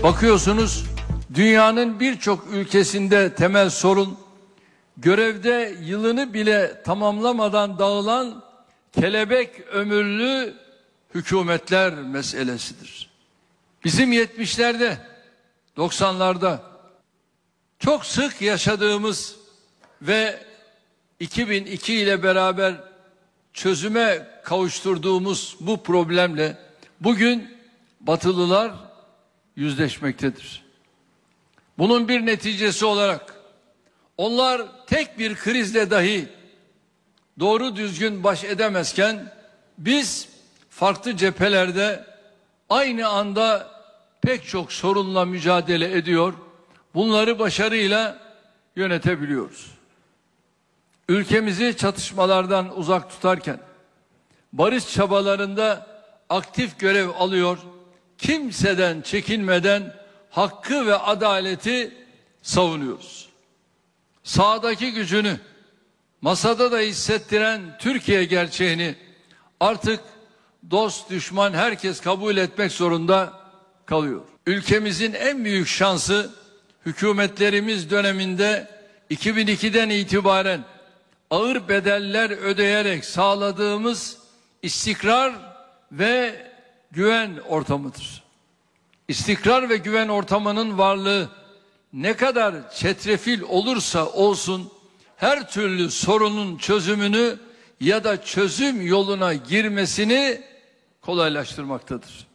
Bakıyorsunuz dünyanın birçok ülkesinde temel sorun görevde yılını bile tamamlamadan dağılan kelebek ömürlü hükümetler meselesidir. Bizim 70'lerde, 90'larda çok sık yaşadığımız ve 2002 ile beraber çözüme kavuşturduğumuz bu problemle bugün Batılılar yüzleşmektedir. Bunun bir neticesi olarak onlar tek bir krizle dahi doğru düzgün baş edemezken biz farklı cephelerde aynı anda pek çok sorunla mücadele ediyor, bunları başarıyla yönetebiliyoruz. Ülkemizi çatışmalardan uzak tutarken barış çabalarında aktif görev alıyor, kimseden çekinmeden hakkı ve adaleti savunuyoruz. Sahadaki gücünü masada da hissettiren Türkiye gerçeğini artık dost düşman herkes kabul etmek zorunda kalıyor. Ülkemizin en büyük şansı hükümetlerimiz döneminde 2002'den itibaren ağır bedeller ödeyerek sağladığımız istikrar ve güven ortamıdır. İstikrar ve güven ortamının varlığı ne kadar çetrefil olursa olsun her türlü sorunun çözümünü ya da çözüm yoluna girmesini kolaylaştırmaktadır.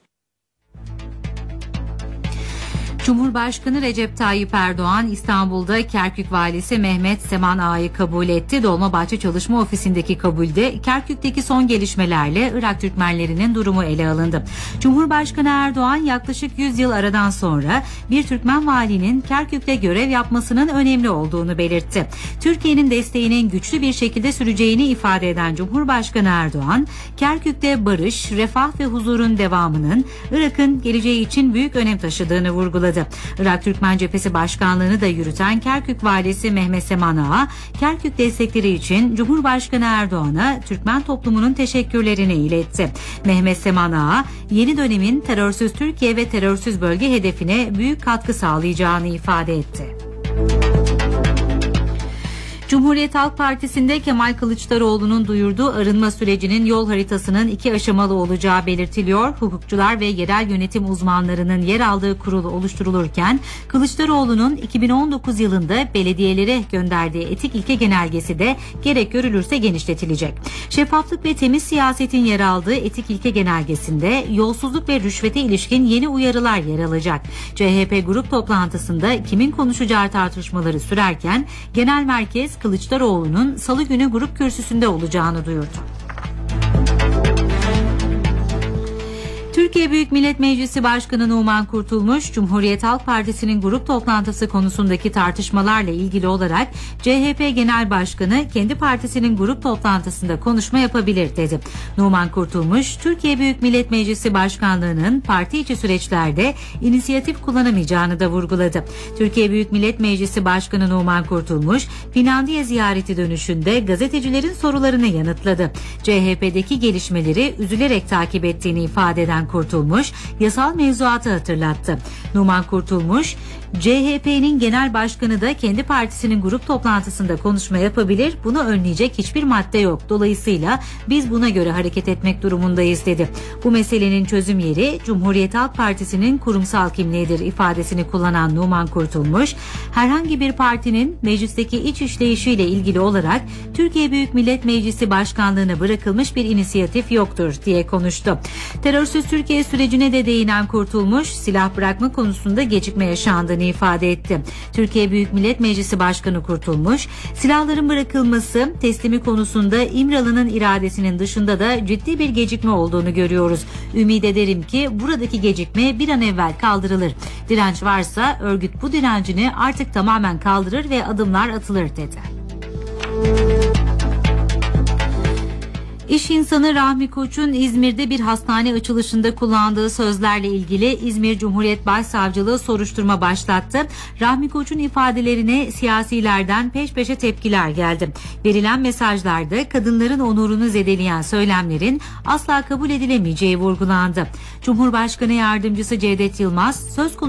Cumhurbaşkanı Recep Tayyip Erdoğan İstanbul'da Kerkük Valisi Mehmet Seman Ağa'yı kabul etti. Dolmabahçe Çalışma Ofisi'ndeki kabulde Kerkük'teki son gelişmelerle Irak Türkmenlerinin durumu ele alındı. Cumhurbaşkanı Erdoğan yaklaşık 100 yıl aradan sonra bir Türkmen valinin Kerkük'te görev yapmasının önemli olduğunu belirtti. Türkiye'nin desteğinin güçlü bir şekilde süreceğini ifade eden Cumhurbaşkanı Erdoğan, Kerkük'te barış, refah ve huzurun devamının Irak'ın geleceği için büyük önem taşıdığını vurguladı. Irak Türkmen Cephesi Başkanlığı'nı da yürüten Kerkük Valisi Mehmet Seman Ağa, Kerkük destekleri için Cumhurbaşkanı Erdoğan'a Türkmen toplumunun teşekkürlerini iletti. Mehmet Seman Ağa, yeni dönemin terörsüz Türkiye ve terörsüz bölge hedefine büyük katkı sağlayacağını ifade etti. Cumhuriyet Halk Partisi'nde Kemal Kılıçdaroğlu'nun duyurduğu arınma sürecinin yol haritasının 2 aşamalı olacağı belirtiliyor. Hukukçular ve yerel yönetim uzmanlarının yer aldığı kurul oluşturulurken Kılıçdaroğlu'nun 2019 yılında belediyelere gönderdiği etik ilke genelgesi de gerek görülürse genişletilecek. Şeffaflık ve temiz siyasetin yer aldığı etik ilke genelgesinde yolsuzluk ve rüşvete ilişkin yeni uyarılar yer alacak. CHP grup toplantısında kimin konuşacağı tartışmaları sürerken genel merkez Kılıçdaroğlu'nun Salı günü grup kürsüsünde olacağını duyurdu. Türkiye Büyük Millet Meclisi Başkanı Numan Kurtulmuş, Cumhuriyet Halk Partisi'nin grup toplantısı konusundaki tartışmalarla ilgili olarak CHP Genel Başkanı kendi partisinin grup toplantısında konuşma yapabilir dedi. Numan Kurtulmuş, Türkiye Büyük Millet Meclisi Başkanlığı'nın parti içi süreçlerde inisiyatif kullanamayacağını da vurguladı. Türkiye Büyük Millet Meclisi Başkanı Numan Kurtulmuş, Finlandiya ziyareti dönüşünde gazetecilerin sorularını yanıtladı. CHP'deki gelişmeleri üzülerek takip ettiğini ifade eden Kurtulmuş, yasal mevzuatı hatırlattı. Numan Kurtulmuş, CHP'nin genel başkanı da kendi partisinin grup toplantısında konuşma yapabilir, bunu önleyecek hiçbir madde yok. Dolayısıyla biz buna göre hareket etmek durumundayız dedi. Bu meselenin çözüm yeri Cumhuriyet Halk Partisi'nin kurumsal kimliğidir ifadesini kullanan Numan Kurtulmuş, herhangi bir partinin meclisteki iç işleyişiyle ilgili olarak Türkiye Büyük Millet Meclisi Başkanlığı'na bırakılmış bir inisiyatif yoktur diye konuştu. Terörsüz Türkiye sürecine de değinen Kurtulmuş, silah bırakma konusunda gecikme yaşandığını ifade etti. Türkiye Büyük Millet Meclisi Başkanı Kurtulmuş, silahların bırakılması teslimi konusunda İmralı'nın iradesinin dışında da ciddi bir gecikme olduğunu görüyoruz. Ümit ederim ki buradaki gecikme bir an evvel kaldırılır. Direnç varsa örgüt bu direncini artık tamamen kaldırır ve adımlar atılır dedi. İş insanı Rahmi Koç'un İzmir'de bir hastane açılışında kullandığı sözlerle ilgili İzmir Cumhuriyet Başsavcılığı soruşturma başlattı. Rahmi Koç'un ifadelerine siyasilerden peş peşe tepkiler geldi. Verilen mesajlarda kadınların onurunu zedeleyen söylemlerin asla kabul edilemeyeceği vurgulandı. Cumhurbaşkanı Yardımcısı Cevdet Yılmaz söz konusu